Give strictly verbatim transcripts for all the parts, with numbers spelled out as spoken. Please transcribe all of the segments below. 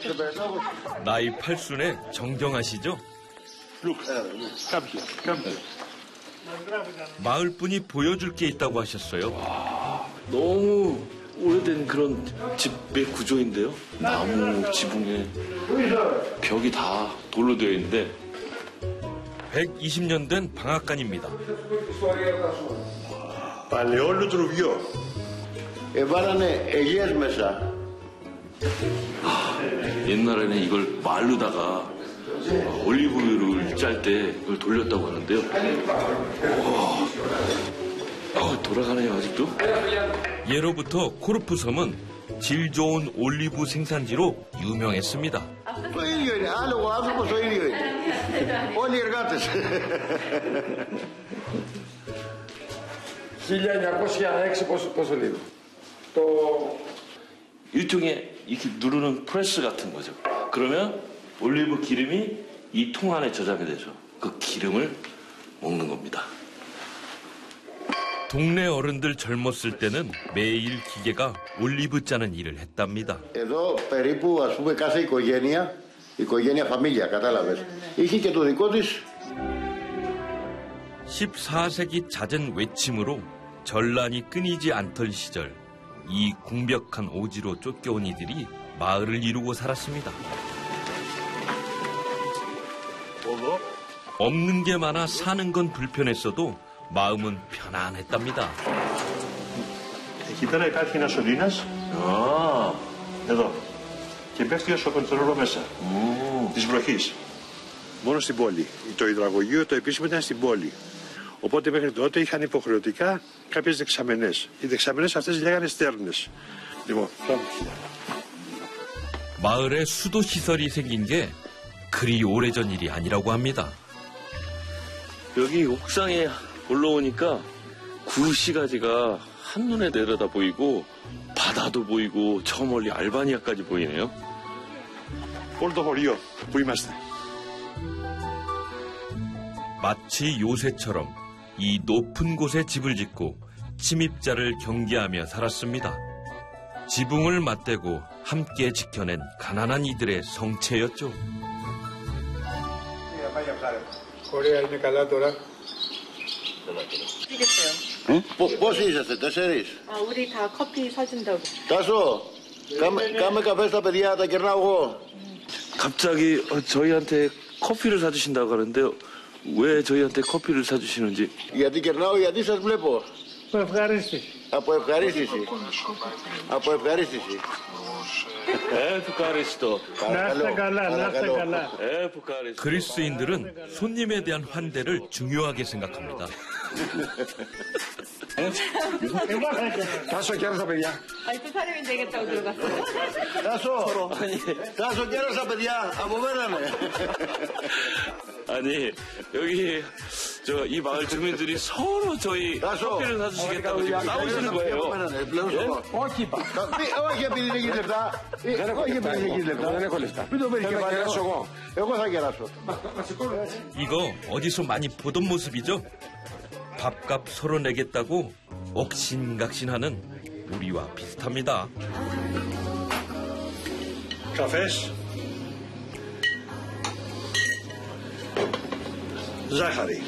나이 팔순에 정정하시죠? 마을분이 보여줄 게 있다고 하셨어요. 너무 오래된 그런 집의 구조인데요. 나무 지붕에 벽이 다 돌로 되어 있는데 백이십 년 된 방앗간입니다. Παλαιό τρουβιό. Εβάλανε αιγές μέσα. 옛날에는 이걸 말르다가 올리브유를 짤 때 이걸 돌렸다고 하는데요. 어, 돌아가네요 아직도. 예로부터 코르프섬은 질 좋은 올리브 생산지로 유명했습니다. Το ίδιο είναι. Άλογο άνθρωπος το ίδιο είναι. Όλοι οι εργάτες. χίλια εννιακόσια έξι πόσο λίγο. Το... 일종의 이렇게 누르는 프레스 같은 거죠. 그러면 올리브 기름이 이 통 안에 저장이 되죠. 그 기름을 먹는 겁니다. 동네 어른들 젊었을 때는 매일 기계가 올리브 짜는 일을 했답니다. Εδώ περίπου ας πούμε κάθε οικογένεια, οικογένεια φαμίλια, κατάλαβες, είχε και το δικό της. 십사 세기 잦은 외침으로 전란이 끊이지 않던 시절 이 궁벽한 오지로 쫓겨온 이들이 마을을 이루고 살았습니다. 없는 게 많아 사는 건 불편했어도 마음은 편안했답니다. Εκεί πέρα υπάρχει ένας σωλήνας. 아, Εδώ. Και πέφτει ο σοκονθρόλο μέσα. 오. Της βροχής. Μόνο στην πόλη. Το υδραγωγείο το επίσημο ήταν στην πόλη. Οπότε μέχρι τότε είχαν υποχρεωτικά κάποιες δεξαμενές. Οι δεξαμενές αυτές λέγανε στέρνες. Λοιπόν, πάμε. 마을에 수도 시설이 생긴 게 그리 오래전 일이 아니라고 합니다. 여기 옥상에 올라오니까 구시가지가 한눈에 내려다 보이고 바다도 보이고 저 멀리 알바니아까지 보이네요. Όλο το χωριό που είμαστε. 마치 요새처럼 이 높은 곳에 집을 짓고 침입자를 경계하며 살았습니다. 지붕을 맞대고 함께 지켜낸 가난한 이들의 성체였죠. Ωραία, είναι καλά τώρα. Πώς, πώς είσαστε, τέσσερις. 아, 우리 다 커피 사준다고. Τάσο, κάμε, κάμε καφέ στα παιδιά, τα κερνάω εγώ. 갑자기 저희한테 커피를 사주신다고 하는데요. 왜 저희한테 커피를 사주시는지. Γιατί κερνάω, γιατί σας βλέπω. Από ευχαρίστηση. Από ευχαρίστηση. Από ευχαρίστηση. 에프카리스토. Να είστε καλά, να είστε καλά. 에프카리스토. 그리스인들은 손님에 대한 환대를 중요하게 생각합니다. Τάσο κέρδο, παιδιά. 아니, 또 사람이 되겠다고 들어갔어요. Τάσο, Τάσο κέρασα παιδιά, από μένα ναι. 아니 여기 저 이 마을 주민들이 서로 저희 커피를 사주시겠다고 지금 싸우시는 거예요. Όχι, είπα. Όχι επειδή δεν γίνεται λεπτά. Όχι επειδή δεν γίνεται λεπτά. Δεν έχω λεφτά. Μην το παίρνει και Θέλω να πάλι. κεράσω εγώ. Εγώ θα κεράσω. 이거 어디서 많이 보던 모습이죠? 밥값 서로 내겠다고 옥신각신하는 우리와 비슷합니다. Καφές. Ζάχαρη.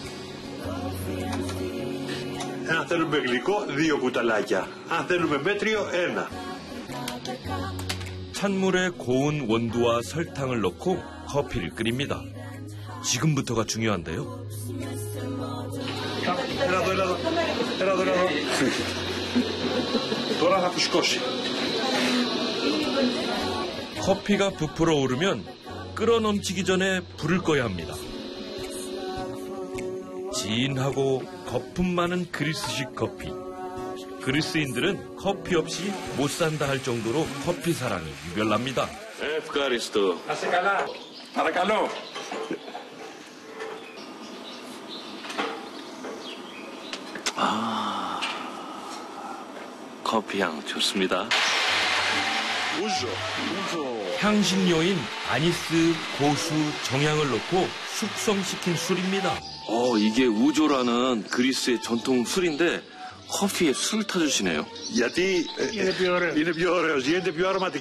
Αν θέλουμε γλυκό, δύο κουταλάκια. Αν θέλουμε μέτριο, ένα. 찬물에 고운 원두와 설탕을 넣고 커피를 끓입니다. 지금부터가 중요한데요. Έλα εδώ, έλα εδώ. Έλα εδώ, έλα εδώ. Τώρα θα φουσκώσει. 커피가 부풀어 오르면 끓어넘치기 전에 불을 꺼야 합니다. 진하고 거품 많은 그리스식 커피. 그리스인들은 커피 없이 못 산다 할 정도로 커피 사랑이 유별납니다. 에프카리스토. Να είστε καλά. Παρακαλώ. 아, 커피 향 좋습니다. Ούζο. 향신료인 아니스, 고수, 정향을 넣고 숙성시킨 술입니다. 어, 이게 우조라는 그리스의 전통 술인데 커피에 술을 타주시네요. Γιατί Είναι πιο ωραίο. είναι πιο ωραίος, γίνεται πιο αρωματικός.